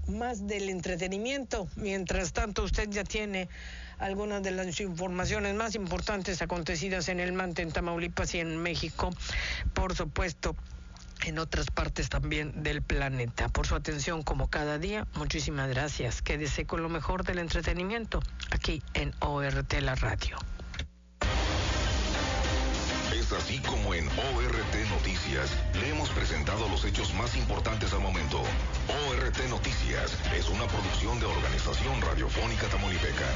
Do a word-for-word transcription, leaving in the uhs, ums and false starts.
más del entretenimiento. Mientras tanto, usted ya tiene algunas de las informaciones más importantes acontecidas en el Mante, en Tamaulipas y en México, por supuesto, en otras partes también del planeta. Por su atención, como cada día, muchísimas gracias. Quédese con lo mejor del entretenimiento aquí en O R T, la radio. Es así como en O R T Noticias le hemos presentado los hechos más importantes al momento. O R T Noticias es una producción de Organización Radiofónica Tamaulipeca.